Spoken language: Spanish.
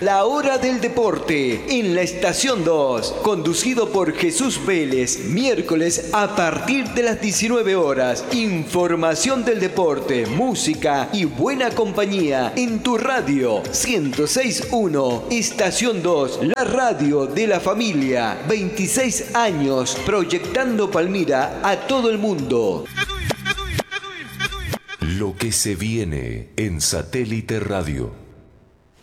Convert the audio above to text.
La Hora del Deporte en la Estación 2, conducido por Jesús Vélez, miércoles a partir de las 19 horas. Información del deporte, música y buena compañía en tu radio 106.1, Estación 2, la radio de la familia. 26 años proyectando Palmira a todo el mundo. Lo que se viene en Satélite Radio.